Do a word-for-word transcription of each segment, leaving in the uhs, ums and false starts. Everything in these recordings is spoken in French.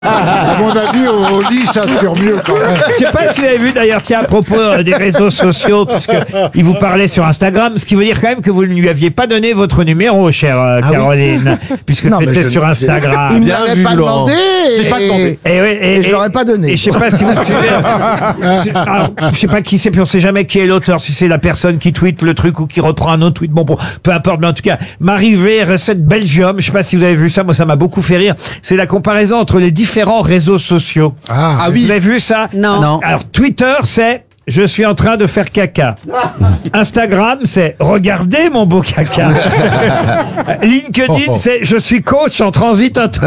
À mon avis, au, au lit, ça assure mieux quand même. Je sais pas si vous avez vu d'ailleurs, tiens, à propos euh, des réseaux sociaux, puisque il vous parlait sur Instagram, ce qui veut dire quand même que vous ne lui aviez pas donné votre numéro, chère euh, Ah oui. Caroline, puisque Non, mais c'était je- sur Instagram. Il ne Bien m'avait vu, pas Laurent. demandé. C'est et- pas demandé. Et, ouais, et, et je l'aurais pas donné. Et je sais pas si vous suivez. Alors, je sais pas qui c'est, puis on sait jamais qui est l'auteur, si c'est la personne qui tweet le truc ou qui reprend un autre tweet. Bon, bon, peu importe, mais en tout cas, Marie V, recette Belgium. Je sais pas si vous avez vu ça, moi ça m'a beaucoup fait rire. C'est la comparaison entre les différents réseaux sociaux. Ah, Ah oui. Vous avez vu ça? Non. Non. Alors, Twitter, c'est je suis en train de faire caca. Instagram, c'est regardez mon beau caca. LinkedIn, c'est je suis coach en transit inter-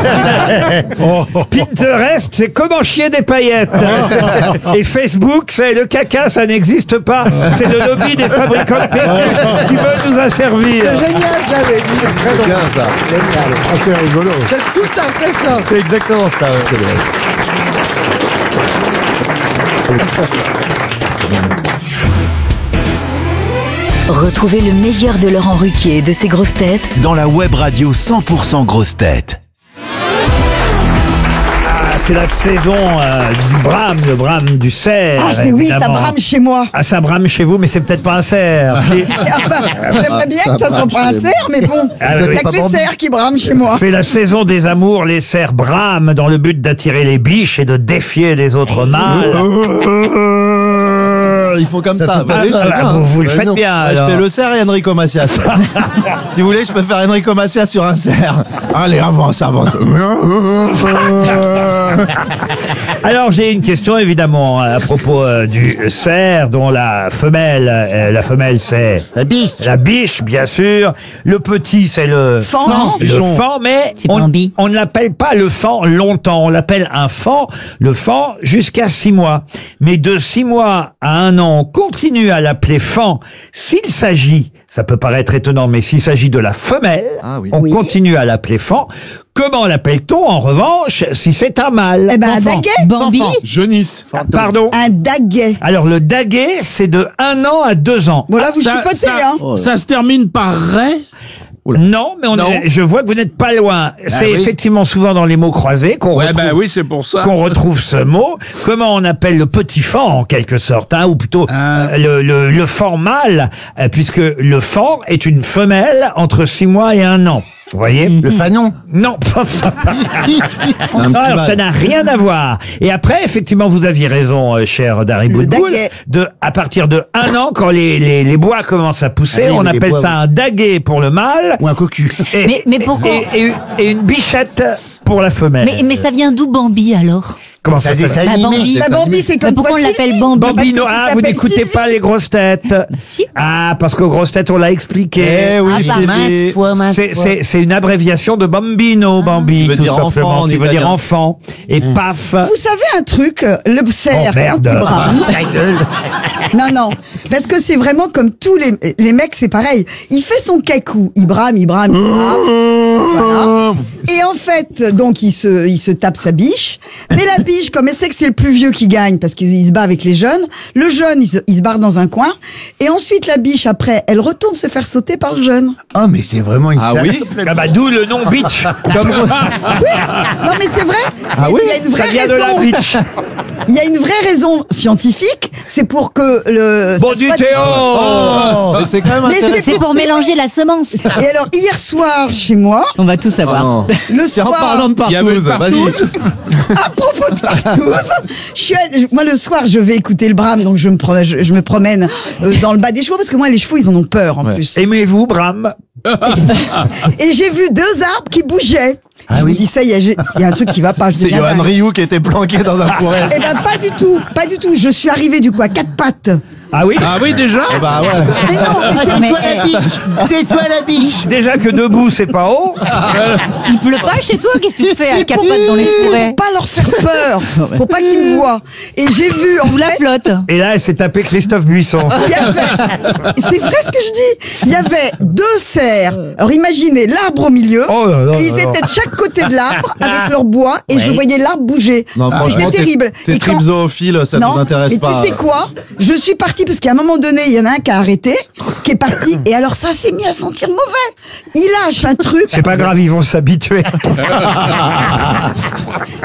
Pinterest, c'est comment chier des paillettes. Et Facebook, c'est le caca, ça n'existe pas. C'est le lobby des fabricants de perruques qui veut nous asservir. c'est génial, j'avais dit. C'est très C'est bien drôle. ça. Génial. Ah, c'est rigolo. C'est tout à fait ça. C'est exactement ça. ouais. Retrouvez le meilleur de Laurent Ruquier et de ses grosses têtes dans la web radio cent pour cent grosses têtes. Ah, c'est la saison euh, du brame, le brame du cerf. Ah, c'est oui, ça évidemment. brame chez moi. Ah, ça brame chez vous, mais c'est peut-être pas un cerf. C'est- Ah bah, J'aimerais bien que ça soit pas un cerf, mais bon, Ah, il oui, n'y a oui. que les cerfs qui brament chez moi. C'est la saison des amours, les cerfs brament dans le but d'attirer les biches et de défier les autres mâles. Il faut comme ça. Bah, Ah, oui, ah, c'est bah, bien. vous- vous le Ouais, faites non. bien, Ouais, je alors. fais le cerf et Enrico Macias. Si vous voulez, je peux faire Enrico Macias sur un cerf. Allez, avance, avance. Alors j'ai une question évidemment à propos euh, du cerf dont la femelle, euh, la femelle c'est La biche. la biche bien sûr, le petit c'est le Fan. le fan, mais C'est on, Bambi. on ne l'appelle pas le fan longtemps, on l'appelle un fan, le fan jusqu'à six mois. Mais de six mois à un an, on continue à l'appeler fan s'il s'agit, ça peut paraître étonnant, mais s'il s'agit de la femelle, Ah oui. on Oui. continue à l'appeler fan. Comment l'appelle-t-on en revanche si c'est un mâle? Eh ben, un daguet. Bambi. Genisse. Pardon? Un daguet. Alors le daguet, c'est de un an à deux ans. Bon, là, vous Ça- chipotez, ça- hein. Ça se termine par ray. Non, mais on Non. est- je vois que vous n'êtes pas loin. c'est oui. effectivement souvent dans les mots croisés qu'on Ouais, retrouve, ben oui, c'est pour ça. qu'on retrouve ce mot. Comment on appelle le petit fan en quelque sorte, hein, ou plutôt Ah. euh, le, le, le fan mâle, euh, puisque le fan est une femelle entre six mois et un an. Vous voyez? Le fanon. Non. C'est un petit Alors, ça mâle. n'a rien à voir. Et après, effectivement, vous aviez raison, euh, cher Dari Le Boudboul, daguet. de à partir de un an, quand les, les, les bois commencent à pousser, Ah oui, on les appelle bois, ça oui. un daguet pour le mâle. Ou un cocu. Et, Mais- mais pourquoi et, et- et une bichette pour la femelle. Mais, mais ça vient d'où Bambi alors? Comment ça, Ça, s'appelle Bah, Bambi. Bah, Bambi, c'est comme Mais pourquoi toi, on l'appelle Sylvie. Bambi? Bambino, Parce que tu ah, vous t'appelles n'écoutez Sylvie. pas les grosses têtes. si. Ah, parce qu'aux grosses têtes, on l'a expliqué. Eh oui, Ah, bah, c'est maintes des- fois, maintes C'est, fois. c'est, c'est une abréviation de Bambino, Bambi, Qui veut tout dire enfant simplement, en qui veut dire italien. enfant. Et paf. Vous savez un truc, le cerf, Oh, merde. quand il brame. Ta gueule. Non, non, parce que c'est vraiment comme tous les, les mecs, c'est pareil. Il fait son cacou, il brame, il brame, il brame. Voilà. Et en fait, donc, il se, il se tape sa biche. Mais la biche, comme elle sait que c'est le plus vieux qui gagne, parce qu'il se bat avec les jeunes, le jeune, il se, il se barre dans un coin. Et ensuite, la biche, après, elle retourne se faire sauter par le jeune. Ah, mais c'est vraiment une Ah oui. Ah bah, d'où le nom bitch. Comme- Non, mais c'est vrai. Ah oui, il y a une Ça vraie vient de la raison. bitch. Il y a une vraie raison scientifique. C'est pour que le. Bon ça du soit- Théo. Oh, mais c'est quand même Mais c'est intéressant. C'est pour mélanger la semence. Et alors, hier soir, chez moi, On va tout Oh savoir. non. le C'est en soir, parlant de Il y avait partouze. le Vas-y. à propos de partouze, je suis allée- moi, le soir, je vais écouter le brame, donc je me, pro- je, je me promène euh, dans le bas des chevaux, parce que moi, les chevaux, ils en ont peur, en Ouais. plus. Aimez-vous, Bram? Et j'ai vu deux arbres qui bougeaient. Ah je oui. me dis, ça y est, j'ai- il y a un truc qui va pas. je C'est deviens Johan dingue. Rioux qui était planqué dans un fourré. Eh ben, pas du tout, pas du tout. Je suis arrivée, du coup, à quatre pattes. Ah oui? Ah oui, déjà? Eh bah ouais. Mais non, mais c'est- Mais, C'est toi la biche. Déjà que debout, c'est pas haut. il pleut pas chez toi? Qu'est-ce que tu fais à c'est quatre pour, pattes dans les forêts? pour pas leur faire peur, pour pas qu'ils me voient. Et j'ai vu, en Ou la fait, flotte. Et là, elle s'est tapé Christophe Buisson. il y avait, c'est vrai ce que je dis, il y avait deux cerfs. Alors imaginez l'arbre au milieu, Oh là là et ils là là. étaient de chaque côté de l'arbre avec leur bois, et je voyais l'arbre bouger. Non, franchement, C'était t'es- terrible. T'es Et quand- trip zoophile, ça non, nous intéresse mais pas. tu sais quoi? Je suis partie parce qu'à un moment donné, il y en a un qui a arrêté, qui est parti, et alors ça s'est mis à sentir mauvais. Il lâche un truc. C'est pas grave, ils vont s'habituer.